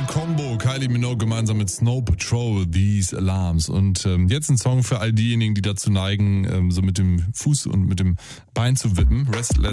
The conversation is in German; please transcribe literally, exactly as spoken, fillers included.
Combo, Kylie Minogue gemeinsam mit Snow Patrol, These Alarms. Und ähm, jetzt ein Song für all diejenigen, die dazu neigen, ähm, so mit dem Fuß und mit dem Bein zu wippen. Restless